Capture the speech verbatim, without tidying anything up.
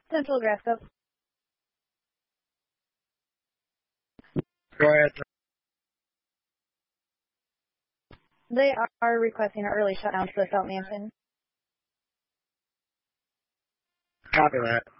Central Grasco. Go ahead. They are requesting an early shutdown to the South Mansion. Copy that.